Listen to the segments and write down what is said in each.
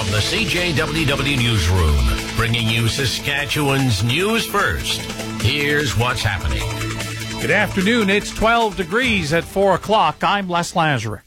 From the CJWW Newsroom, bringing you Saskatchewan's news first. Here's what's happening. Good afternoon. It's 12 degrees at 4 o'clock. I'm Les Lazaruk.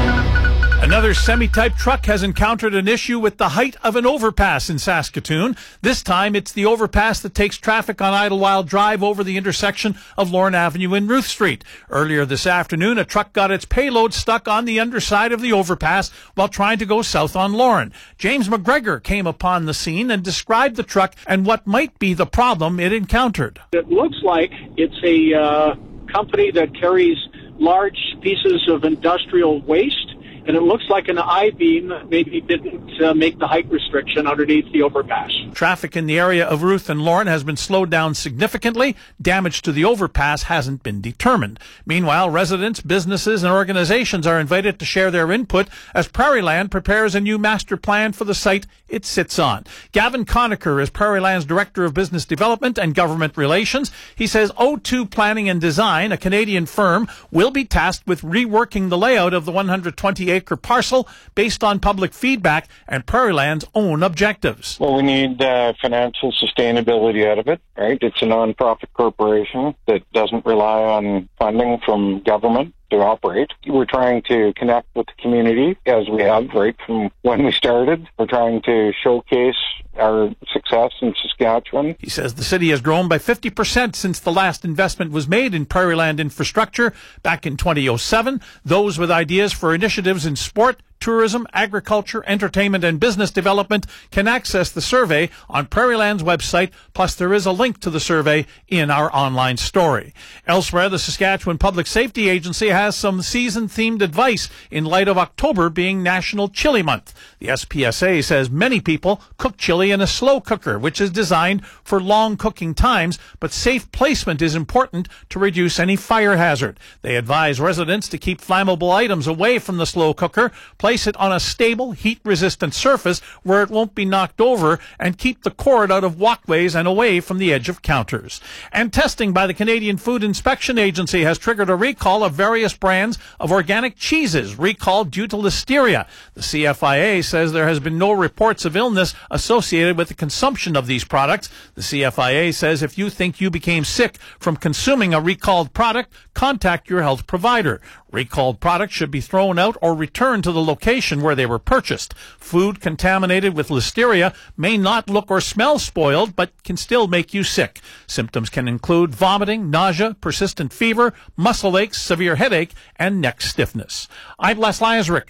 Another semi-type truck has encountered an issue with the height of an overpass in Saskatoon. This time, it's the overpass that takes traffic on Idlewild Drive over the intersection of Lorne Avenue and Ruth Street. Earlier this afternoon, a truck got its payload stuck on the underside of the overpass while trying to go south on Lorne. James McGregor came upon the scene and described the truck and what might be the problem it encountered. It looks like it's a company that carries large pieces of industrial waste. And it looks like an I-beam maybe didn't make the height restriction underneath the overpass. Traffic in the area of Ruth and Lorne has been slowed down significantly. Damage to the overpass hasn't been determined. Meanwhile, residents, businesses, and organizations are invited to share their input as Prairieland prepares a new master plan for the site it sits on. Gavin Conacher is Prairieland's Director of Business Development and Government Relations. He says O2 Planning and Design, a Canadian firm, will be tasked with reworking the layout of the 120-acre parcel based on public feedback and Prairieland's own objectives. Well, we need financial sustainability out of it, right? It's a non-profit corporation that doesn't rely on funding from government to operate. We're trying to connect with the community as we have right from when we started. We're trying to showcase our success in Saskatchewan. He says the city has grown by 50% since the last investment was made in Prairieland infrastructure back in 2007. Those with ideas for initiatives in sport, tourism, agriculture, entertainment, and business development can access the survey on Prairieland's website, plus there is a link to the survey in our online story. Elsewhere, the Saskatchewan Public Safety Agency has some season-themed advice in light of October being National Chili Month. The SPSA says many people cook chili in a slow cooker, which is designed for long cooking times, but safe placement is important to reduce any fire hazard. They advise residents to keep flammable items away from the slow cooker, place it on a stable, heat-resistant surface where it won't be knocked over, and keep the cord out of walkways and away from the edge of counters. And testing by the Canadian Food Inspection Agency has triggered a recall of various brands of organic cheeses recalled due to listeria. The CFIA says there has been no reports of illness associated with the consumption of these products. The CFIA says if you think you became sick from consuming a recalled product, contact your health provider. Recalled products should be thrown out or returned to the location where they were purchased. Food contaminated with listeria may not look or smell spoiled, but can still make you sick. Symptoms can include vomiting, nausea, persistent fever, muscle aches, severe headache, and neck stiffness. I'm Les Lazaruk,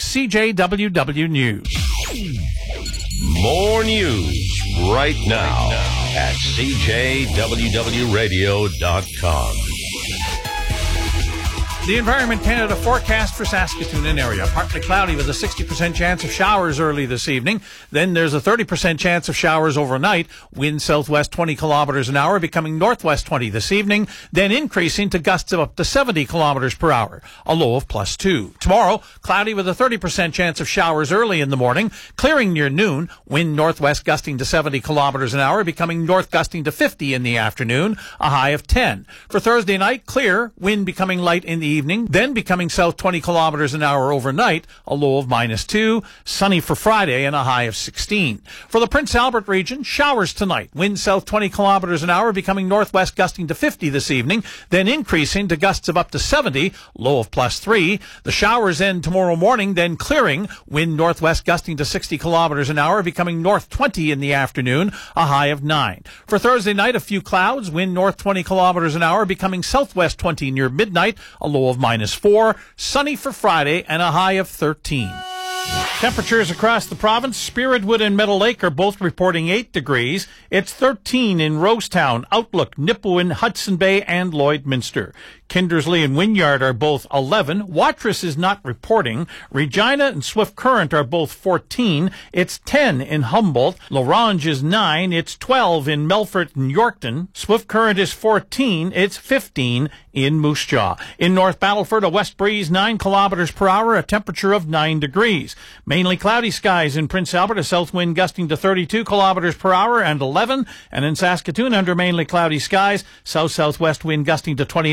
CJWW News. More news right now at CJWWRadio.com. The Environment Canada forecast for Saskatoon and area. Partly cloudy with a 60% chance of showers early this evening. Then there's a 30% chance of showers overnight. Wind southwest 20 kilometers an hour, becoming northwest 20 this evening. Then increasing to gusts of up to 70 kilometers per hour. A low of +2. Tomorrow, cloudy with a 30% chance of showers early in the morning. Clearing near noon. Wind northwest gusting to 70 kilometers an hour, becoming north gusting to 50 in the afternoon. A high of 10. For Thursday night, clear. Wind becoming light in the evening, then becoming south 20 kilometers an hour overnight, a low of -2. Sunny for Friday and a high of 16. For the Prince Albert region, showers tonight. Wind south 20 kilometers an hour, becoming northwest gusting to 50 this evening, then increasing to gusts of up to 70, low of +3. The showers end tomorrow morning, then clearing. Wind northwest gusting to 60 kilometers an hour, becoming north 20 in the afternoon, a high of 9. For Thursday night, a few clouds. Wind north 20 kilometers an hour, becoming southwest 20 near midnight, a low of -4. Sunny for Friday and a high of 13. Temperatures across the province, Spiritwood and Meadow Lake are both reporting 8 degrees. It's 13 in Rosetown, Outlook, Nipawin, Hudson Bay, and Lloydminster. Kindersley and Wynyard are both 11. Watrous is not reporting. Regina and Swift Current are both 14. It's 10 in Humboldt. Lorange is 9. It's 12 in Melfort and Yorkton. Swift Current is 14. It's 15 in Moose Jaw. In North Battleford, a west breeze 9 kilometers per hour, a temperature of 9 degrees. Mainly cloudy skies in Prince Albert, a south wind gusting to 32 kilometers per hour and 11. And in Saskatoon, under mainly cloudy skies, south-southwest wind gusting to 29 kilometers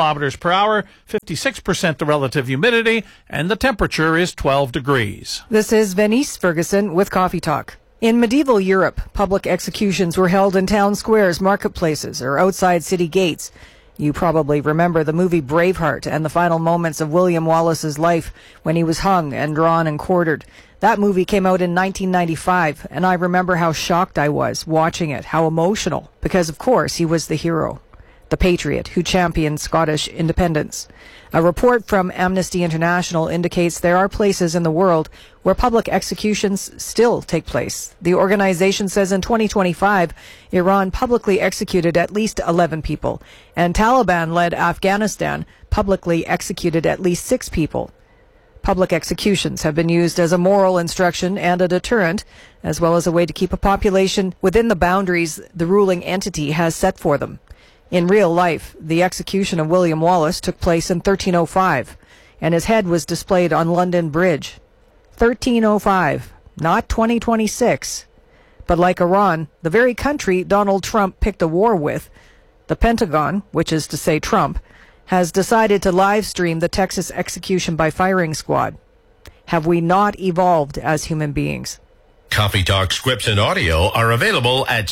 kilometers per hour, 56% the relative humidity, and the temperature is 12 degrees. This is Venice Ferguson with Coffee Talk. In medieval Europe, public executions were held in town squares, marketplaces, or outside city gates. You probably remember the movie Braveheart and the final moments of William Wallace's life when he was hung and drawn and quartered. That movie came out in 1995, and I remember how shocked I was watching it, how emotional, because of course he was the hero, the patriot who championed Scottish independence. A report from Amnesty International indicates there are places in the world where public executions still take place. The organization says in 2025, Iran publicly executed at least 11 people, and Taliban-led Afghanistan publicly executed at least 6 people. Public executions have been used as a moral instruction and a deterrent, as well as a way to keep a population within the boundaries the ruling entity has set for them. In real life, the execution of William Wallace took place in 1305, and his head was displayed on London Bridge. 1305, not 2026. But like Iran, the very country Donald Trump picked a war with, the Pentagon, which is to say Trump, has decided to live stream the Texas execution by firing squad. Have we not evolved as human beings? Coffee Talk scripts and audio are available at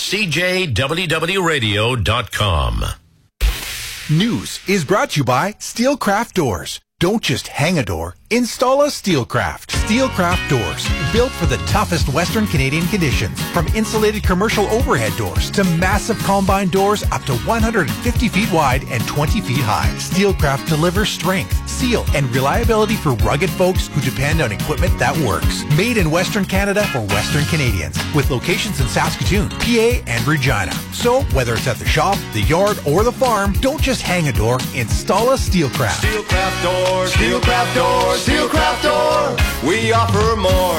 cjwwradio.com. News is brought to you by Steelcraft Doors. Don't just hang a door, install a Steelcraft. Steelcraft Doors, built for the toughest Western Canadian conditions. From insulated commercial overhead doors to massive combine doors up to 150 feet wide and 20 feet high. Steelcraft delivers strength, seal, and reliability for rugged folks who depend on equipment that works. Made in Western Canada for Western Canadians, with locations in Saskatoon, PA, and Regina. So, whether it's at the shop, the yard, or the farm, don't just hang a door, install a Steelcraft. Steelcraft Door, Steelcraft Door, Steelcraft Door. We offer more.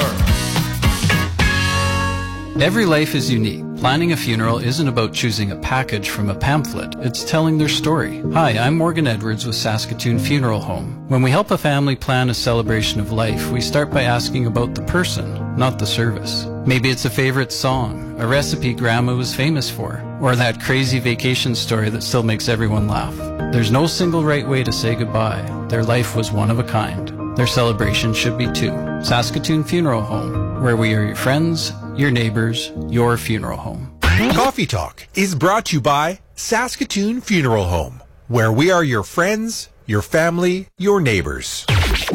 Every life is unique. Planning a funeral isn't about choosing a package from a pamphlet. It's telling their story. Hi, I'm Morgan Edwards with Saskatoon Funeral Home. When we help a family plan a celebration of life, we start by asking about the person, not the service. Maybe it's a favorite song, a recipe Grandma was famous for, or that crazy vacation story that still makes everyone laugh. There's no single right way to say goodbye. Their life was one of a kind. Their celebration should be too. Saskatoon Funeral Home, where we are your friends, your neighbors, your funeral home. Coffee Talk is brought to you by Saskatoon Funeral Home, where we are your friends, your family, your neighbors.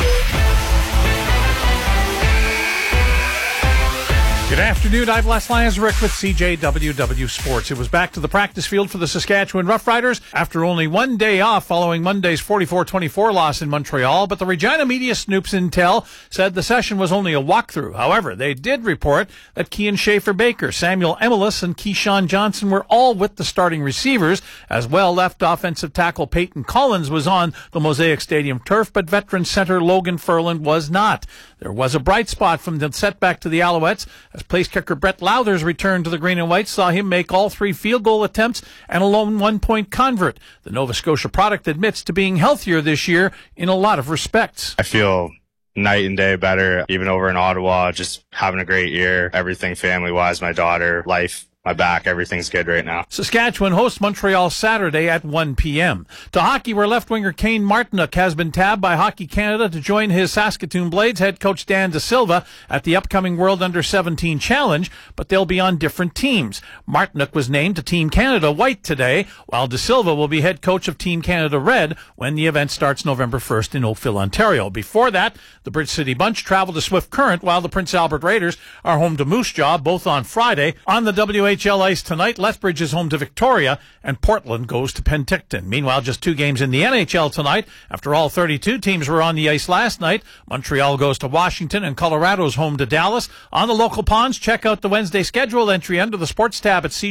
Good afternoon, I'm Les Lazaruk with CJWW Sports. It was back to the practice field for the Saskatchewan Roughriders after only one day off following Monday's 44-24 loss in Montreal, but the Regina Media Snoops Intel said the session was only a walkthrough. However, they did report that Kian Schaefer-Baker, Samuel Emelis, and Keyshawn Johnson were all with the starting receivers. As well, left offensive tackle Peyton Collins was on the Mosaic Stadium turf, but veteran center Logan Ferland was not. There was a bright spot from the setback to the Alouettes as place kicker Brett Lowther's return to the Green and White saw him make all 3 field goal attempts and a lone 1-point convert. The Nova Scotia product admits to being healthier this year in a lot of respects. I feel night and day better, even over in Ottawa, just having a great year. Everything family-wise, my daughter, life, my back, everything's good right now. Saskatchewan hosts Montreal Saturday at 1 p.m. To hockey, where left winger Kane Martinook has been tabbed by Hockey Canada to join his Saskatoon Blades head coach Dan De Silva at the upcoming World Under-17 Challenge, but they'll be on different teams. Martinook was named to Team Canada White today, while De Silva will be head coach of Team Canada Red when the event starts November 1st in Oakville, Ontario. Before that, the Bridge City Bunch travel to Swift Current, while the Prince Albert Raiders are home to Moose Jaw, both on Friday. On the WHL ice tonight, Lethbridge is home to Victoria, and Portland goes to Penticton. Meanwhile, just 2 games in the NHL tonight. After all 32 teams were on the ice last night, Montreal goes to Washington, and Colorado's home to Dallas. On the local ponds, check out the Wednesday schedule entry under the sports tab at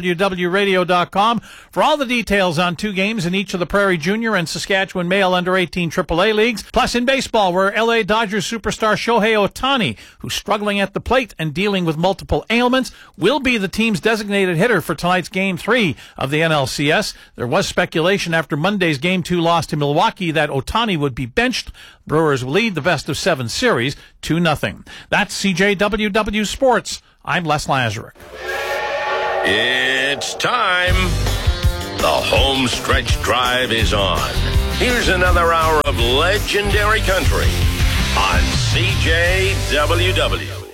cjwwradio.com for all the details on 2 games in each of the Prairie Junior and Saskatchewan Male Under-18 AAA leagues. Plus in baseball, where L.A. Dodgers superstar Shohei Ohtani, who's struggling at the plate and dealing with multiple ailments, will be the team's designated hitter for tonight's Game 3 of the NLCS. There was speculation after Monday's Game 2 loss to Milwaukee that Ohtani would be benched. Brewers will lead the best-of-7 series 2-0. That's CJWW Sports. I'm Les Lazaruk. It's time. The home stretch drive is on. Here's another hour of legendary country on CJWW.